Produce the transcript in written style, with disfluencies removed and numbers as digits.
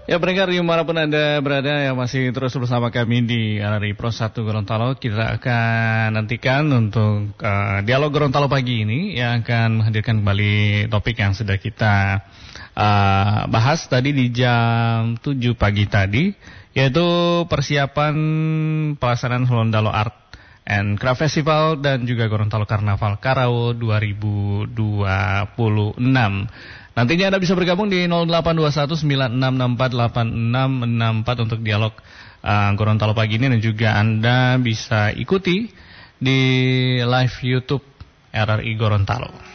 Ya, pendengar dimanapun Anda berada yang masih terus bersama kami di RRI Pro 1 Gorontalo, kita akan nantikan untuk dialog Gorontalo pagi ini yang akan menghadirkan kembali topik yang sudah kita bahas tadi di jam 7 pagi tadi, yaitu persiapan pelaksanaan Gorontalo Art and Craft Festival dan juga Gorontalo Karnaval Karawo 2026. Nantinya Anda bisa bergabung di 082196648664 untuk dialog Gorontalo pagi ini, dan juga Anda bisa ikuti di live YouTube RRI Gorontalo.